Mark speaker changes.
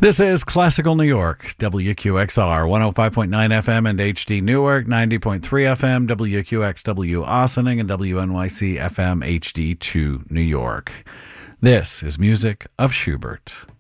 Speaker 1: This is Classical New York, WQXR, 105.9 FM and HD Newark, 90.3 FM, WQXW Ossining, and WNYC FM HD2 New York. This is music of Schubert.